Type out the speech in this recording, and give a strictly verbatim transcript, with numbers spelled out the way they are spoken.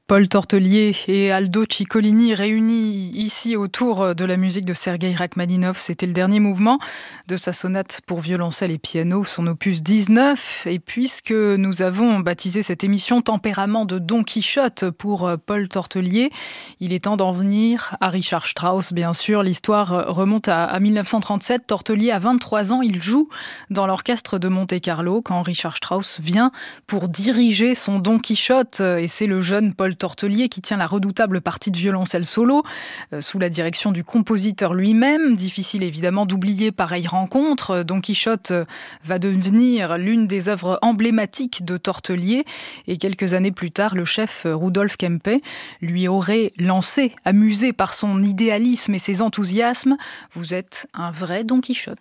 Paul Tortelier et Aldo Ciccolini réunis ici autour de la musique de Sergueï Rachmaninov. C'était le dernier mouvement de sa sonate pour violoncelle et piano, son opus dix-neuf. Et puisque nous avons baptisé cette émission Tempérament de Don Quichotte pour Paul Tortelier, il est temps d'en venir à Richard Strauss, bien sûr. L'histoire remonte à, à mille neuf cent trente-sept. Tortelier a vingt-trois ans. Il joue dans l'orchestre de Monte-Carlo quand Richard Strauss vient pour diriger son Don Quichotte. Et c'est le jeune Paul Tortelier qui tient la redoutable partie de violoncelle solo euh, sous la direction du compositeur lui-même. Difficile évidemment d'oublier pareille rencontre. Don Quichotte euh, va devenir l'une des œuvres emblématiques de Tortelier et quelques années plus tard, le chef euh, Rudolf Kempe lui aurait lancé, amusé par son idéalisme et ses enthousiasmes: « Vous êtes un vrai Don Quichotte ».